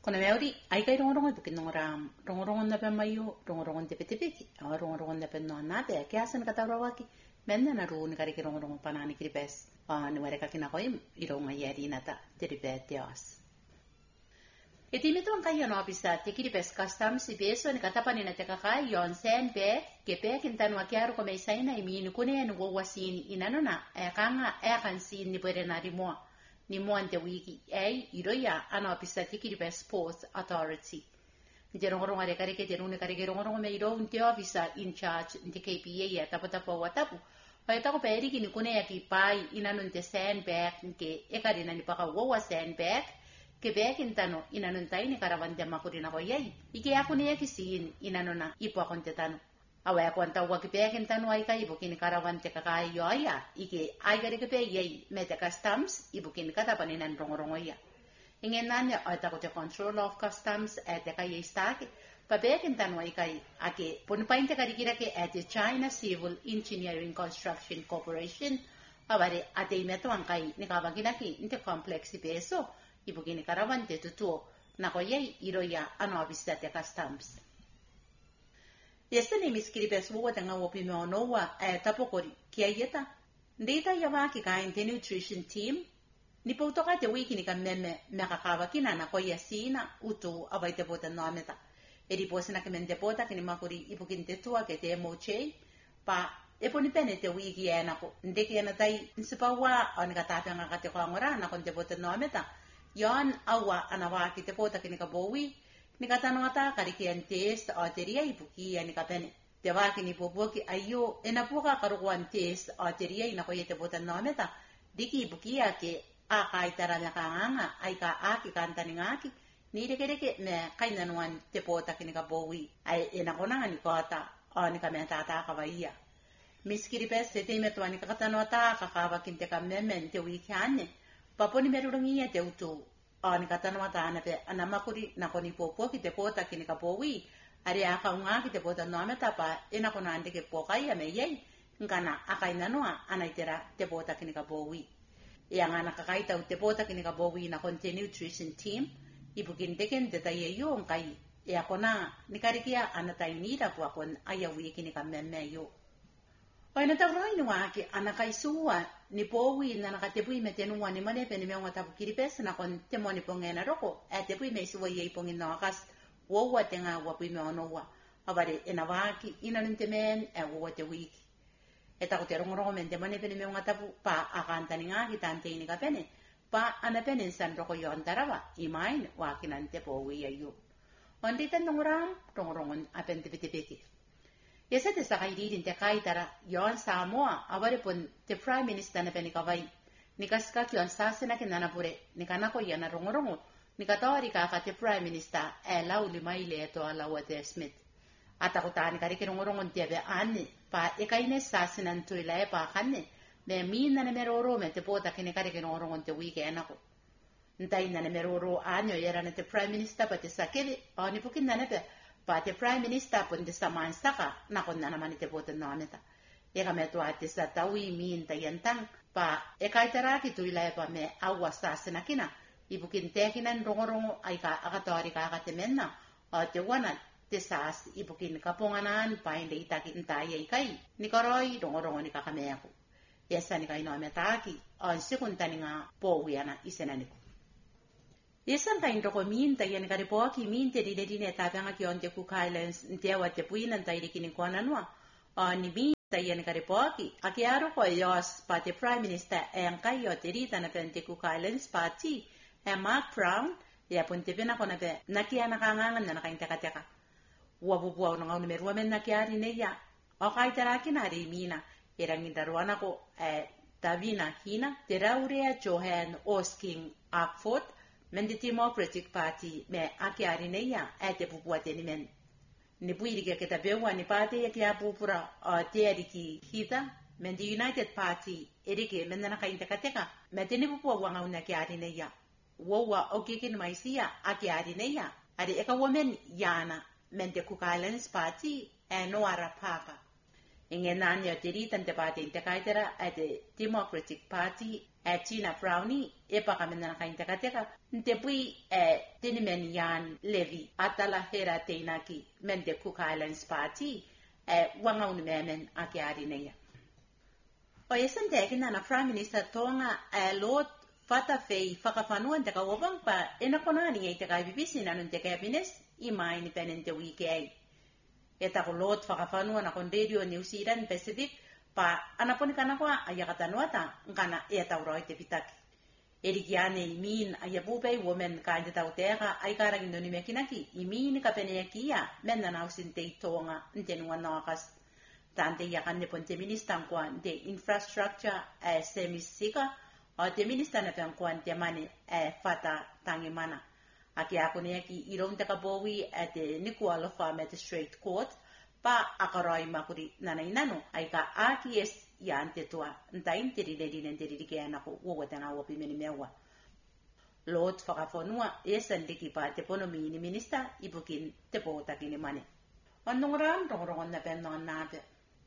Kuna meuri aikai rongorongo bukin nongram rongorongo na pe mayu rongorongo te petipiki rongorongo na pe no na te kiasan katarawaki menna na ru ni kari rongorongo panani kripes ni mereka kina koim ironga yeri nata teripetias Etimiton kayo no bisa te kripes custom si beso ni katapani na te kakai yon sen pe ke pe kintan wakiaro ko meisaina imi ni kune no wasin inanona kanga kan sin ni pere na rimo ni moante wiki iroya ana pisa tikiri be sports authority je rongorongo re kare ke te rune kare ke rongorongo me iro unte officer in charge ndi KPA ya tapata po watapu pa ta ko peri ki ni kune ya ki pai inanun te sandbag ke e kare na ni paka wo sandbag ke be kintano inanun tai ni karavante makuri na ko yai ike ya kune ya ki sin inanona ipo konte tano awa kwanta wa ki pe kintano ai kai bukini karavante kakai yoya ike ai kare ke pe yai meta customs ibukini kata paninan rongorongo ya ingen nanya ata ko te control of customs at kai stake pa pe kintano ai kai ake ponpainte kari kira ke at China Civil Engineering Construction Corporation aware ate meto ankai ni kawagina ki inte complex peso ibukini karavante tutuo na ko yai iroya ano bisate customs Yesani miskripes wo tanga wo pime onowa tapokori kiayeta ndeta yawaki ka inte nutrition team ni potoka te wiki ni kameme nakakawa kina na ko yasina utu abaite bota nometa eri posina kemende bota kini makuri ipukinte tua ke te moche pa eponi pene te wiki ena ko ndeki ena tai nsipawa onika tapia ngakate ko ngora na konte bota nometa yon awa anawaki te bota kini kabowi Nikatanota karikian test ateria ipuki nikapene. Tewaki ni popoki ayo enapuka karukuan test ateria inakoyete botan nometa. Diki ipuki ake aka itara nakanganga aika aki kantaningaki. Nireke me kainanuan tepota kinikabowi ay enakona nikota nikamenta ata kawaiya. Miskiripes setemetua nikatanota kakawa kinteka memen te wikane. Paponi merurungia te utu. Ni katana mata ana pe ana makuri na koni popo ki te pota ki ni kapowi ari aka unga ki te pota no ameta pa ena kona ande ke pokai ame yei ngana aka ina noa ana itera te pota ki ni kapowi ya ngana kakaita te pota ki ni kapowi na konte nutrition team ibukin teken te tai yo ngai ya kona ni karikia ana tai ni da kwa kon aya wi ki ni kamemme yo Oina ta roi no ake ana kai suwa ni powi na nakatepui me tenu wani mane pe ni me ngata kiripes na kon te moni pongena roko te pui me suwa ye pongin no akas wo wa tenga wa pui me ono wa avare ena waki ina nte men wo te wiki eta ko te rongo men te mane pe ni me ngata pa akanta ni ngaki tante ni ka pene pa ana pene san roko yo antarawa imain wa kinante powi ayo ondi tan nongram rongo apente pete Yesa te sakaidin te kaitara yon Samoa aware pon te prime minister na penikawai nikaska ki on sasena ke nanapure nikanako yana rongorongo nikatori ka te prime minister lauli maile to ala wate Smith atakutani kari ke rongorongo tiabe ane pa ekaine sasena ntuila pa kanne me minna ne meroro me te pota ke kari ke rongorongo te weekend ako ntai na ne meroro anyo yera ne te prime minister pa te sakebe oni pukin na nepe pa te prime minister pun te saman saka na kon na naman te boten noneta e kame to ate sa tawi min ta yantang pa e kaitara ki tuila pa me awa sa senakina ibukin tekinan rongorongo ai ka akatori ka akatemenna te wana te sas ibukin kaponganan pa inde itaki ntai kai ni koroi rongorongo ni kakameku yesa ni kai no metaki on sekuntani nga po wiana isenaniku Yesan ta indoko minta yan kare poki minte di dedine tapanga ki on te Cook Islands ntewa te puinan ta irikini kona noa ni minta yan kare poki akiaro ko yos pa te prime minister en kayo te rita na pente Cook Islands party Mark Brown ya ponte pena kona pe nakia nakangangan na nakain teka wabubuaw na ngau numeru men nakiari ne ya o kai taraki na rimina erangin darwana ko Davina Hina te raurea Johan Osking Akford Men the Democratic Party me akiari neia te pupuate ni men. Ni puirike ke tabewa ni pate ya kia pupura te eriki hita. Men the United Party erike men na kain teka me te ni pupua wanga una kiari neia. Wowa okikin maisia akiari neia. Ari eka women yana men the Cook Islands Party no arapaka. Ingen nanya te ritan te pate te kaitera the Democratic Party Tina Brownie epakamena kaintekateka ntepui tinimen yan Levy atala hera teinaki men de Cook Islands Party wangaun memen akiari neya. O yesante na Prime Minister tonga Lord fata fei whakafanua teka wabang pa enakonani e teka bibisi na nun teka bines ima independent wiki ai. E tako Lord whakafanua na kon Radio New Zealand Pacific pa anaponi kana kwa ayakatanuata ngana e tauroi te pitaki. Erikiane imin ayabubei women kainde tautera ay karang indoni mekinaki imin kapene kia menna nausin te tonga ntenua nakas. Tante yakanne ponte ministan kwa de infrastructure semisika o te minister na kwa te mane fata tangimana. Aki ako niya ki irong takabowi at Nikualo Magistrate Court pa akaroi makuri nanainano ay ka aki es yan tetua ntain tiridin tiridikean ako wawatanga wapi menimewa. Lord whakafonua esan liki pa te ponomi ni minister ibukin te po takini mane. Andong rongongon na penon nabe.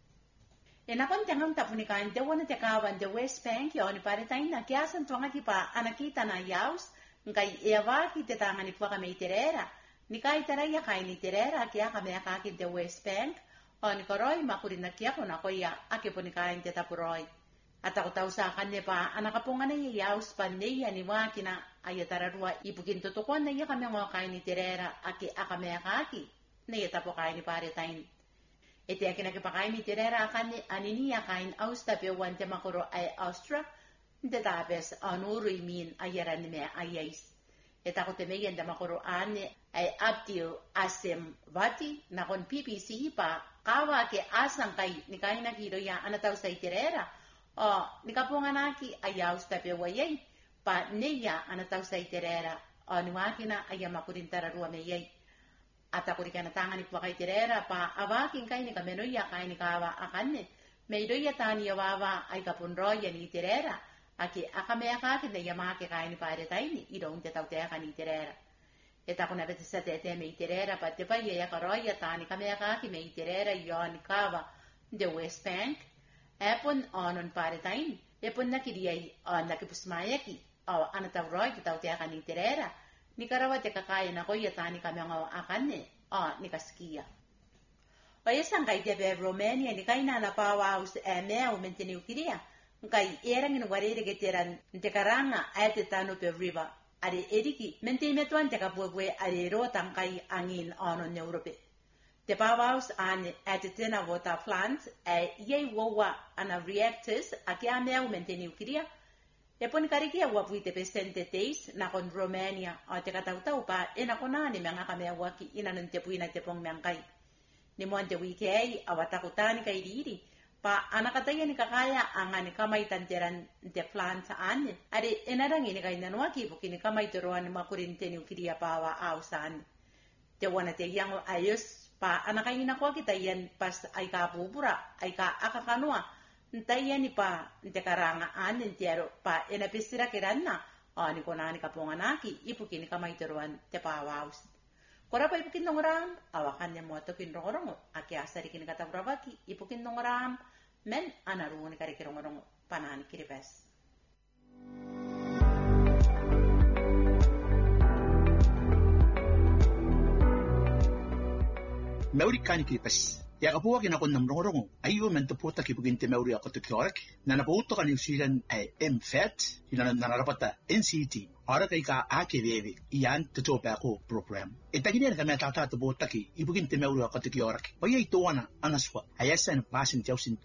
Enakon tengam tapunikan te wana te kawan te West Bank yon paritain na kiasan tuanga ki pa anakita na yaus ngai ewa ki te tanga ni puaka me iterera. Ni kai teraya kai ni terera kia ka mea ka ki te West Bank o ni koroi makuri na kia kona koia ake punikain te tapuroi. Atako tau sa kanya pa anakapunga na yaus pa neya ni wakina ayatararua ipukin tutukuan na iya kami ngo kai ni terera ake aka mea ka ki na yatapo kai ni paritain. Ete akin nakipakain ni terera akan aniniya kain austa pe wante makuro ay austra nte tapes anuru imin ayaran ni me ayais. Eta ko temeyan da makuro ane ay abdil asem vati na kon PPC pa kawa ke asang kay ni kain nakiro ya anataw sa terera o ni kapunganaki ay austa pe wayay pa neya anataw sa terera o ni wakina ay makurin tararua meyay. Ata kuri kana tangan ipo kay tirera pa awakin kay ni kamenoya kay ni kawa akanne meidoya tani yawawa ay kapunroya ni tirera aki akamea kakin na yamake kay ni pare taini idong te taute ni tirera eta kuna betisa te me tirera pa te pa ya karoya tani kamea kakin me tirera yon kawa the West Bank epon onon pare taini epon nakidiyay on nakipusmayaki o anatawroy te taute ni tirera ni karawa te kakaya na koya tani kami ang akane ni kaskia. O yesang kay te Romania ni kay na napawa us mea menteni ukiria kay erang inwarere geteran te karanga ate tano pe river are ediki menteni metuan te kapwe are rotang kay angin onon Europe. Te pawaus an ate tena water plant ye wowa ana reactors akia mea menteni ukiria. Epon karikia wapuite pesente teis na kon Romania o te katautau pa enakonani mga kamea waki inanon te puina te pong meangkay. Ni monte wikei awatakutani kay diri pa anakataya ni kakaya angani kamay tanteran te plant saan ari enarang ini kay nanwaki bukini kamay turuan ni makurinte ni ukiria pawa ausan. Te wana te yang ayos pa anakay inakwa kita yan pas ay kapupura ay ka akakanua. Ntaya ni pa nte karanga anin tiaro pa enapisira kiranna ni konani kapunganaki ipukin kamay turuan te pawaus. Kora pa ipukin nongram awakan niya mo tokin rongorongo aki asari kin katabravaki ipukin nongram men anaruon karikirongorong panan kiripes. Mauri kani kiripes. Ya kapuwa kinakon ng rongo-rongo, ayo mento puta kipuginte mauri ako tukyorak, na naputo ka New Zealand ay MFET, nanarapata NCT, ora kay ka akirevi, iyan tutopa ako program. Itaginin kami tatatabuta ki, ipuginte mauri ako tukyorak, o ya ito na anaswa, ayasan pasin tiyawsin